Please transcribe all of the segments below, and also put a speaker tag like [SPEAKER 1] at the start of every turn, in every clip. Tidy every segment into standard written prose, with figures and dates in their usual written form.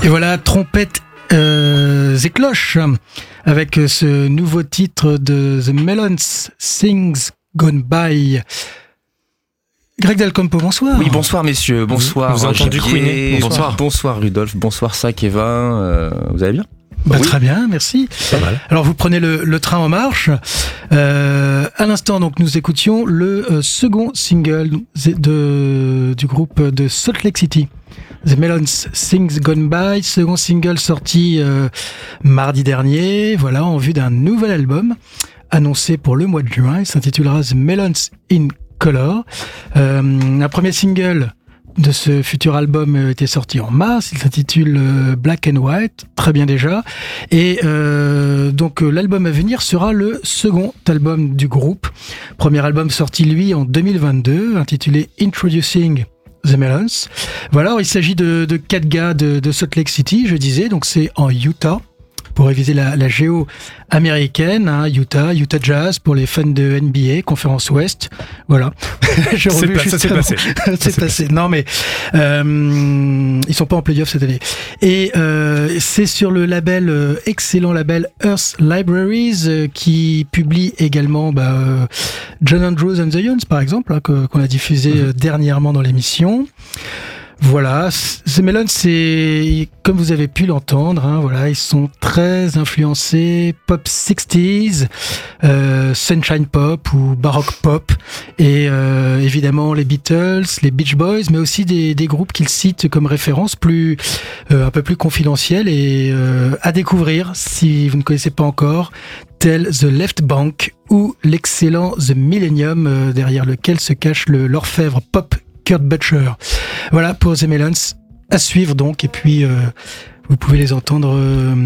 [SPEAKER 1] Et voilà, trompette et cloches avec ce nouveau titre de The Melons, Things Gone By. Greg Del Campo, bonsoir.
[SPEAKER 2] Oui, bonsoir messieurs, bonsoir.
[SPEAKER 3] Vous avez entendu couiner.
[SPEAKER 2] Bonsoir Rudolf, bonsoir Kevin. Vous allez bien?
[SPEAKER 1] Oui. Très bien, merci.
[SPEAKER 3] Pas mal.
[SPEAKER 1] Alors vous prenez le train en marche. À l'instant, donc nous écoutions le second single du groupe de Salt Lake City. The Melons, Things Gone By, second single sorti mardi dernier, voilà, en vue d'un nouvel album annoncé pour le mois de juin. Il s'intitulera The Melons in Color. Un premier single de ce futur album était sorti en mars. Il s'intitule Black and White, très bien déjà. Et donc l'album à venir sera le second album du groupe. Premier album sorti lui en 2022, intitulé Introducing The Melons. Voilà, alors, il s'agit de 4 gars de Salt Lake City, je disais, donc c'est en Utah, pour réviser la géo américaine, hein, Utah Jazz pour les fans de NBA, Conférence Ouest, voilà. C'est passé. Non mais ils sont pas en play-off cette année. Et c'est sur le label excellent label Earth Libraries qui publie également John Andrews and the Youngs par exemple, hein, qu'on a diffusé dernièrement dans l'émission. Voilà, The Melons, c'est comme vous avez pu l'entendre, hein, voilà, ils sont très influencés pop 60s, sunshine pop ou baroque pop, et évidemment les Beatles, les Beach Boys, mais aussi des groupes qu'ils citent comme référence un peu plus confidentiels et à découvrir si vous ne connaissez pas encore, tels The Left Bank ou l'excellent The Millennium, derrière lequel se cache l'orfèvre pop Kurt Butcher. Voilà pour The Melons, à suivre donc, et puis vous pouvez les entendre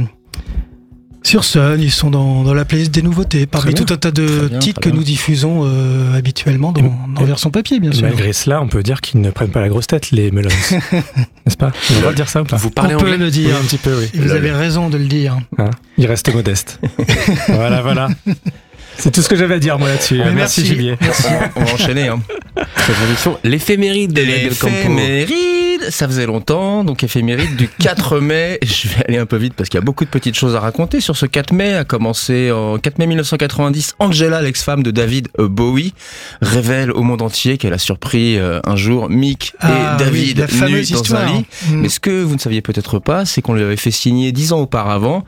[SPEAKER 1] sur Sun, ils sont dans la playlist des nouveautés, parmi tout un tas de titres que nous diffusons habituellement dans version papier, bien sûr.
[SPEAKER 3] Malgré cela, on peut dire qu'ils ne prennent pas la grosse tête, les Melons. N'est-ce pas? On va dire ça ou pas?
[SPEAKER 2] Vous parlez
[SPEAKER 1] on
[SPEAKER 2] anglais?
[SPEAKER 1] peut le dire,
[SPEAKER 3] oui, un petit peu, oui.
[SPEAKER 1] Et vous avez raison de le dire.
[SPEAKER 3] Hein, il reste modeste. Voilà. C'est tout ce que j'avais à dire moi là-dessus. Merci Juliet.
[SPEAKER 2] On va enchaîner. Hein. Cette émission, l'éphéméride de l'éphéméride, ça faisait longtemps. Donc éphéméride du 4 mai. Je vais aller un peu vite parce qu'il y a beaucoup de petites choses à raconter sur ce 4 mai. A commencé en 4 mai 1990. Angela, l'ex-femme de David Bowie, révèle au monde entier qu'elle a surpris un jour Mick et David nus dans un lit. Mais ce que vous ne saviez peut-être pas, c'est qu'on lui avait fait signer 10 ans auparavant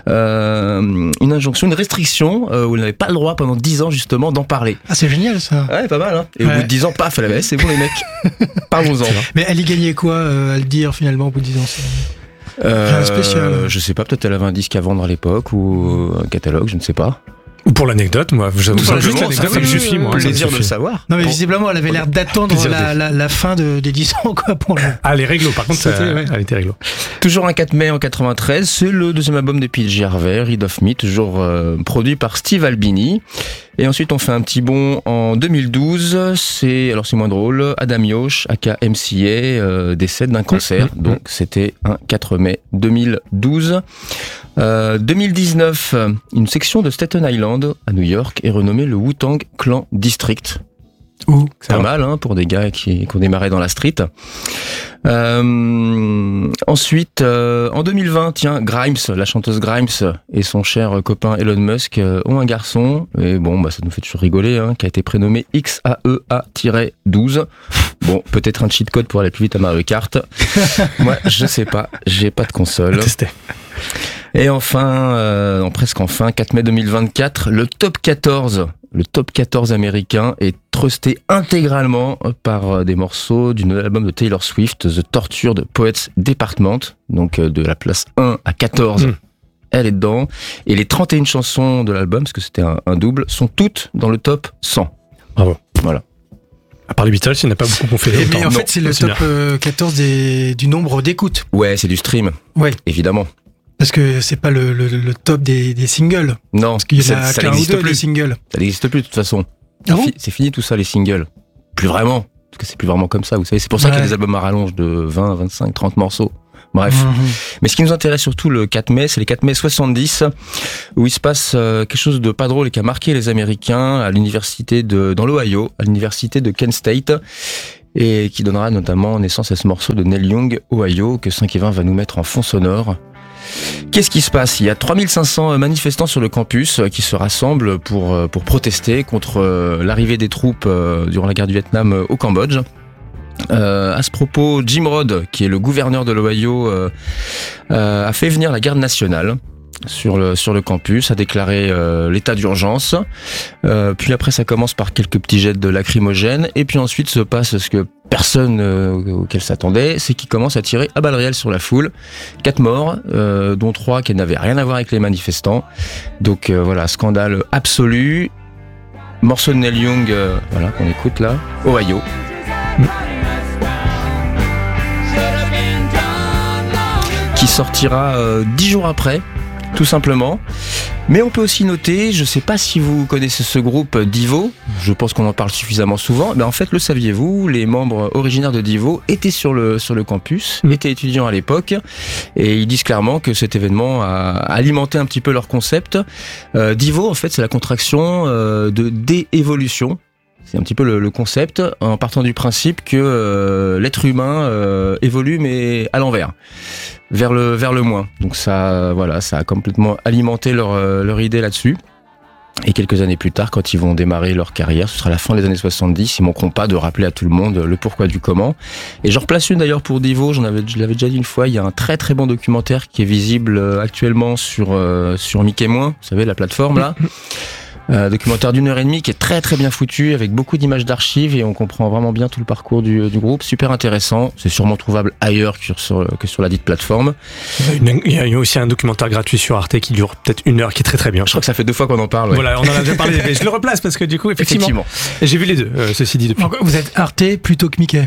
[SPEAKER 2] une injonction, une restriction où elle n'avait pas le droit pendant 10 ans justement d'en parler.
[SPEAKER 1] Ah, c'est génial ça.
[SPEAKER 2] Ouais, pas mal, hein. Et au bout de 10 ans, paf, elle avait, c'est bon les mecs. Parlons-en.
[SPEAKER 1] Mais elle y gagnait quoi à le dire finalement au bout de 10 ans? C'est spécial.
[SPEAKER 2] Je sais pas, peut-être elle avait un disque à vendre à l'époque ou un catalogue, je ne sais pas.
[SPEAKER 3] Ou pour l'anecdote, moi, juste l'anecdote, ça me suffit, moi.
[SPEAKER 2] Plaisir de le savoir.
[SPEAKER 1] Non, mais visiblement, elle avait l'air d'attendre la fin des 10 ans, quoi, pour le...
[SPEAKER 3] Ah, les réglos, par contre, elle était réglo.
[SPEAKER 2] Toujours un 4 mai en 93, c'est le deuxième album de PJ Harvey, Read of Me, toujours produit par Steve Albini. Et ensuite, on fait un petit bond en 2012, c'est moins drôle, Adam Yauch, aka MCA, décède d'un cancer, donc c'était un 4 mai 2012. 2019, une section de Staten Island à New York est renommée le Wu-Tang Clan District. C'est pas mal, hein, pour des gars qui ont démarré dans la street. Ensuite, en 2020, Grimes, la chanteuse Grimes et son cher copain Elon Musk ont un garçon, et ça nous fait toujours rigoler, hein, qui a été prénommé XAEA-12. Bon, peut-être un cheat code pour aller plus vite à Mario Kart. Moi, je sais pas, j'ai pas de console. Et enfin, presque enfin, 4 mai 2024, le top 14 américain est trusté intégralement par des morceaux du nouvel album de Taylor Swift, The Tortured Poets Department, donc de la place 1 à 14. Elle est dedans. Et les 31 chansons de l'album, parce que c'était un double, sont toutes dans le top 100.
[SPEAKER 3] Bravo.
[SPEAKER 2] Voilà.
[SPEAKER 3] À part les Beatles, il n'y en a pas beaucoup qu'on fait autant.
[SPEAKER 1] Mais en fait, c'est le top 14 du nombre d'écoutes.
[SPEAKER 2] Ouais, c'est du stream.
[SPEAKER 1] Ouais.
[SPEAKER 2] Évidemment.
[SPEAKER 1] Parce que c'est pas le top des singles.
[SPEAKER 2] Non,
[SPEAKER 1] parce qu'il y en a qu'un ou deux de singles.
[SPEAKER 2] Ça n'existe plus de toute façon. C'est fini tout ça, les singles. Plus vraiment. Parce que c'est plus vraiment comme ça, vous savez. C'est pour ça qu'il y a des albums à rallonge de 20, 25, 30 morceaux. Bref. Mais ce qui nous intéresse surtout le 4 mai, c'est les 4 mai 70, où il se passe quelque chose de pas drôle et qui a marqué les Américains à l'université dans l'Ohio, à l'université de Kent State. et qui donnera notamment naissance à ce morceau de Neil Young, Ohio, que 5-20 va nous mettre en fond sonore. Qu'est-ce qui se passe ? Il y a 3500 manifestants sur le campus qui se rassemblent pour protester contre l'arrivée des troupes durant la guerre du Vietnam au Cambodge. À ce propos, Jim Rhodes, qui est le gouverneur de l'Ohio, a fait venir la garde nationale sur le campus, a déclaré l'état d'urgence. Puis après, ça commence par quelques petits jets de lacrymogènes, et puis ensuite se passe ce que personne auquel s'attendait, c'est qu'il commence à tirer à balles réelles sur la foule. 4 morts, dont 3 qui n'avaient rien à voir avec les manifestants. Donc voilà, scandale absolu. Morceau de Neil Young, voilà, qu'on écoute là, Ohio. Qui sortira 10 jours après, tout simplement. Mais on peut aussi noter, je ne sais pas si vous connaissez ce groupe Devo, je pense qu'on en parle suffisamment souvent, mais en fait, le saviez-vous, les membres originaires de Devo étaient sur le campus, étaient étudiants à l'époque, et ils disent clairement que cet événement a alimenté un petit peu leur concept. Devo, en fait, c'est la contraction de déévolution. C'est un petit peu le concept, en partant du principe que l'être humain évolue, mais à l'envers, vers le moins. Donc ça, voilà, ça a complètement alimenté leur idée là-dessus. Et quelques années plus tard, quand ils vont démarrer leur carrière, ce sera la fin des années 70, ils manqueront pas de rappeler à tout le monde le pourquoi du comment. Et j'en replace une d'ailleurs pour Devo, je l'avais déjà dit une fois, il y a un très très bon documentaire qui est visible actuellement sur Mickey Moins, vous savez, la plateforme là. Documentaire d'1h30 qui est très très bien foutu avec beaucoup d'images d'archives et on comprend vraiment bien tout le parcours du groupe, super intéressant. C'est sûrement trouvable ailleurs que sur la dite plateforme.
[SPEAKER 3] Il y a aussi un documentaire gratuit sur Arte qui dure peut-être 1 heure, qui est très très bien.
[SPEAKER 2] Je crois que ça fait 2 fois qu'on en parle. Ouais.
[SPEAKER 3] Voilà, on en a déjà parlé, mais je le replace parce que du coup effectivement. J'ai vu les deux, ceci dit depuis.
[SPEAKER 1] Donc, vous êtes Arte plutôt que Mickey?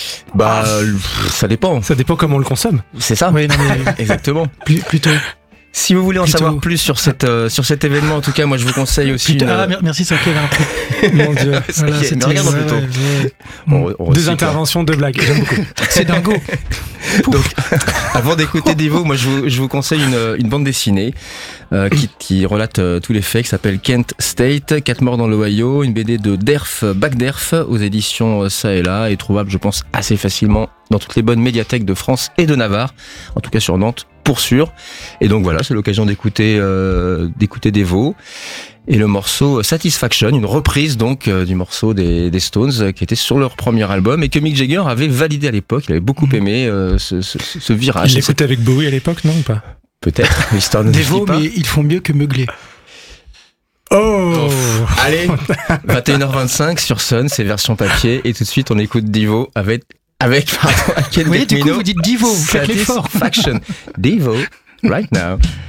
[SPEAKER 2] Ça dépend.
[SPEAKER 3] Ça dépend comment on le consomme.
[SPEAKER 2] C'est ça.
[SPEAKER 1] Oui, non mais
[SPEAKER 2] exactement.
[SPEAKER 1] Plutôt.
[SPEAKER 2] Si vous voulez en savoir plus sur cet événement, en tout cas, moi je vous conseille aussi.
[SPEAKER 1] Merci, ça fait
[SPEAKER 2] Mon Dieu. Voilà, mais regarde plutôt.
[SPEAKER 3] Deux interventions, 2 blagues. J'aime beaucoup.
[SPEAKER 1] C'est dingo.
[SPEAKER 2] Donc, avant d'écouter Devo, moi je vous conseille une bande dessinée qui relate tous les faits, qui s'appelle Kent State, 4 morts dans l'Ohio, une BD de Back Derf aux éditions Ça et Là, et trouvable, je pense, assez facilement dans toutes les bonnes médiathèques de France et de Navarre, en tout cas sur Nantes, pour sûr. Et donc voilà, c'est l'occasion d'écouter Devo. Et le morceau Satisfaction, une reprise donc du morceau des Stones qui était sur leur premier album et que Mick Jagger avait validé à l'époque. Il avait beaucoup aimé ce virage.
[SPEAKER 3] Il l'écoutait avec Bowie à l'époque, non ou pas?
[SPEAKER 2] Peut-être, l'histoire ne
[SPEAKER 1] Devo,
[SPEAKER 2] pas.
[SPEAKER 1] Mais ils font mieux que Meuglé.
[SPEAKER 2] Oh allez, 21h25 sur Sun, c'est version papier. Et tout de suite, on écoute Devo avec
[SPEAKER 1] oui, du coup, vous dites Devo, faites l'effort.
[SPEAKER 2] Satisfaction. Devo, right now.